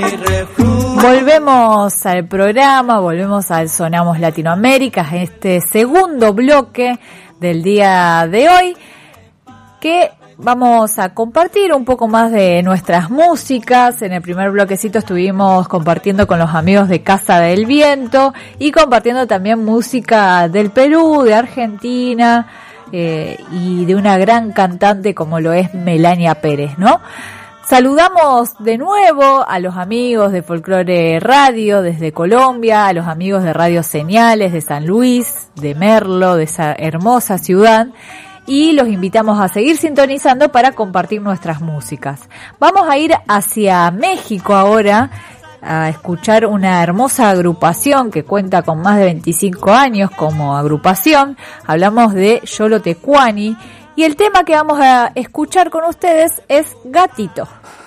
Volvemos al programa, volvemos al Sonamos Latinoamérica, este segundo bloque del día de hoy, que vamos a compartir un poco más de nuestras músicas. En el primer bloquecito estuvimos compartiendo con los amigos de Casa del Viento y compartiendo también música del Perú, de Argentina y de una gran cantante como lo es Melania Pérez, ¿no? Saludamos de nuevo a los amigos de Folclore Radio desde Colombia, a los amigos de Radio Señales de San Luis, de Merlo, de esa hermosa ciudad, y los invitamos a seguir sintonizando para compartir nuestras músicas. Vamos a ir hacia México ahora a escuchar una hermosa agrupación que cuenta con más de 25 años como agrupación. Hablamos de Xolotecuani. Y el tema que vamos a escuchar con ustedes es Gatito.